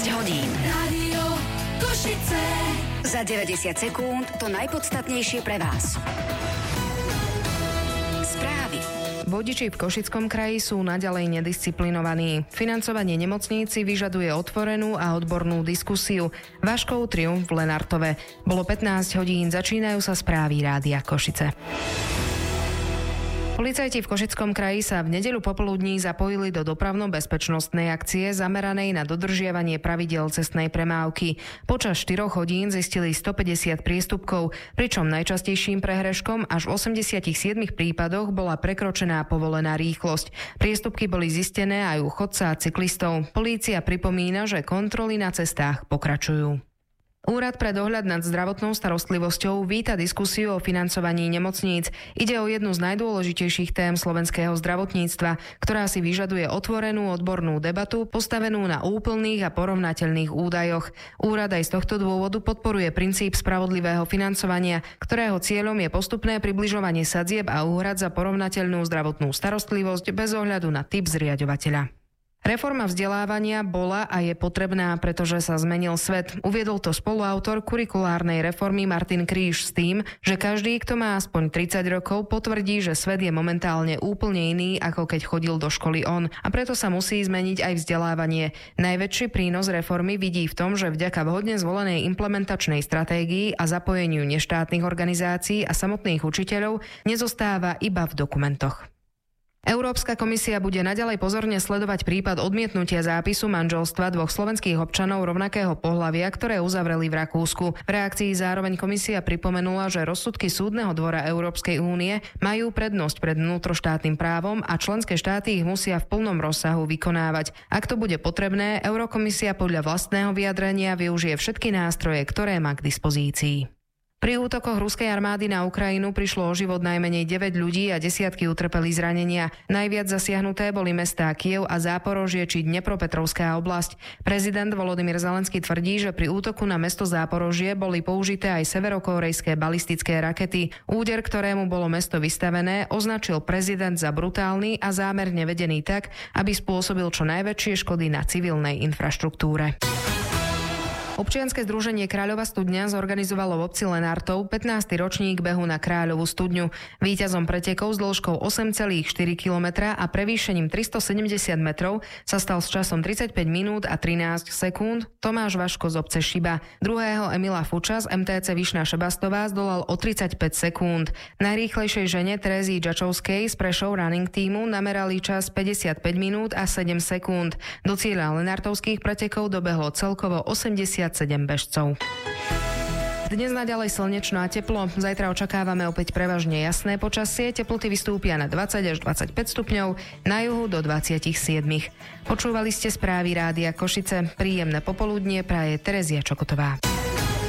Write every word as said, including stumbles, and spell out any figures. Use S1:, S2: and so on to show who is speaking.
S1: štrnásť hodín.
S2: Rádio Košice.
S1: Za deväťdesiat sekúnd to najpodstatnejšie pre vás. Správy.
S3: Vodiči v Košickom kraji sú naďalej nedisciplinovaní. Financovanie nemocníc si vyžaduje otvorenú a odbornú diskusiu. Vaškov triumf v Lenartove. Bolo pätnásť hodín, začínajú sa správy Rádia Košice. Policajti v Košickom kraji sa v nedeľu popoludní zapojili do dopravno-bezpečnostnej akcie zameranej na dodržiavanie pravidiel cestnej premávky. Počas štyroch hodín zistili stopäťdesiat priestupkov, pričom najčastejším prehreškom až v osemdesiatich siedmich prípadoch bola prekročená povolená rýchlosť. Priestupky boli zistené aj u chodca a cyklistov. Polícia pripomína, že kontroly na cestách pokračujú. Úrad pre dohľad nad zdravotnou starostlivosťou víta diskusiu o financovaní nemocníc. Ide o jednu z najdôležitejších tém slovenského zdravotníctva, ktorá si vyžaduje otvorenú odbornú debatu postavenú na úplných a porovnateľných údajoch. Úrad aj z tohto dôvodu podporuje princíp spravodlivého financovania, ktorého cieľom je postupné približovanie sadzieb a úhrad za porovnateľnú zdravotnú starostlivosť bez ohľadu na typ zriaďovateľa. Reforma vzdelávania bola a je potrebná, pretože sa zmenil svet. Uviedol to spoluautor kurikulárnej reformy Martin Kríž s tým, že každý, kto má aspoň tridsať rokov, potvrdí, že svet je momentálne úplne iný, ako keď chodil do školy on. A preto sa musí zmeniť aj vzdelávanie. Najväčší prínos reformy vidí v tom, že vďaka vhodne zvolenej implementačnej stratégii a zapojeniu neštátnych organizácií a samotných učiteľov nezostáva iba v dokumentoch. Európska komisia bude naďalej pozorne sledovať prípad odmietnutia zápisu manželstva dvoch slovenských občanov rovnakého pohlavia, ktoré uzavreli v Rakúsku. V reakcii zároveň komisia pripomenula, že rozsudky Súdneho dvora Európskej únie majú prednosť pred vnútroštátnym právom a členské štáty ich musia v plnom rozsahu vykonávať. Ak to bude potrebné, Eurokomisia podľa vlastného vyjadrenia využije všetky nástroje, ktoré má k dispozícii. Pri útokoch ruskej armády na Ukrajinu prišlo o život najmenej deväť ľudí a desiatky utrpeli zranenia. Najviac zasiahnuté boli mestá Kyjev a Záporožie či Dnepropetrovská oblasť. Prezident Volodymyr Zelenský tvrdí, že pri útoku na mesto Záporožie boli použité aj severokórejské balistické rakety. Úder, ktorému bolo mesto vystavené, označil prezident za brutálny a zámerne vedený tak, aby spôsobil čo najväčšie škody na civilnej infraštruktúre. Občianske združenie Kráľova studňa zorganizovalo v obci Lenartov pätnásty ročník behu na Kráľovú studňu. Víťazom pretekov s dĺžkou osem celá štyri kilometra a prevýšením tristosedemdesiat metrov sa stal s časom tridsaťpäť minút a trinásť sekúnd Tomáš Vaško z obce Šiba. Druhého Emila Fuča z em té cé Vyšná Šebastová zdolal o tridsaťpäť sekúnd. Najrýchlejšej žene Terézii Džačovskej z Prešov running tímu namerali čas päťdesiatpäť minút a sedem sekúnd. Do cieľa lenartovských pretekov dobehlo celkovo osemdesiatsedem bežcov. Dnes naďalej slnečno a teplo. Zajtra očakávame opäť prevažne jasné počasie. Teploty vystúpia na dvadsať až dvadsaťpäť stupňov, na juhu do dvadsaťsedem. Počúvali ste správy Rádia Košice. Príjemné popoludnie praje Terezia Čokotová.